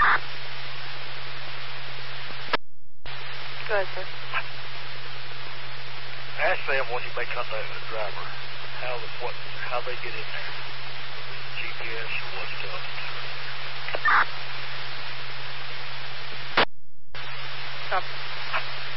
Go ahead, sir. Ask them when you make contact with the driver how they get in there. GPS or what stuff.